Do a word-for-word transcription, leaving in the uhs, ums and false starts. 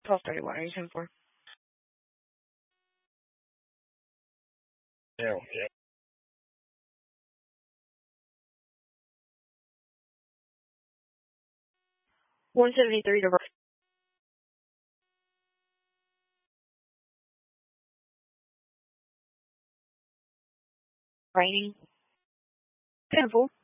twelve thirty-one. Are you ten four? Yeah, yeah. one seventy-three to raining. ten four.